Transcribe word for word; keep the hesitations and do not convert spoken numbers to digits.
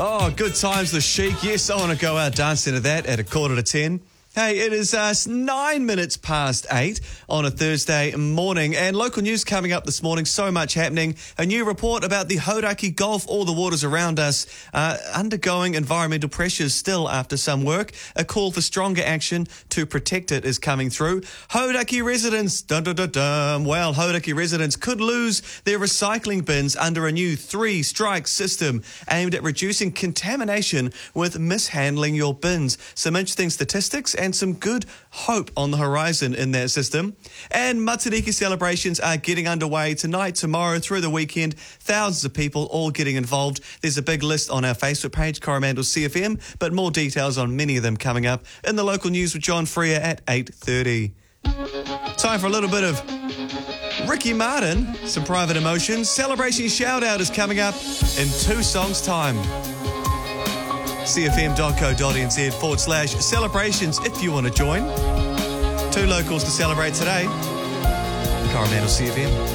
Oh, good times, the Chic. Yes, I want to go out dancing to that at a quarter to ten. Hey, it is uh, nine minutes past eight on a Thursday morning, and local news coming up this morning. So much happening. A new report about the Hauraki Gulf, all the waters around us, uh, undergoing environmental pressures still after some work. A call for stronger action to protect it is coming through. Hauraki residents, dun dun dun dun. Well, Hauraki residents could lose their recycling bins under a new three-strike system aimed at reducing contamination with mishandling your bins. Some interesting statistics and some good hope on the horizon in that system. And Matariki celebrations are getting underway tonight, tomorrow, through the weekend. Thousands of people all getting involved. There's a big list on our Facebook page, Coromandel C F M, but more details on many of them coming up in the local news with John Freer at eight thirty. Time for a little bit of Ricky Martin, some Private Emotions. Celebration shout-out is coming up in two songs' time. cfm.co.nz forward slash celebrations if you want to join. Two locals to celebrate today. Coromandel C F M.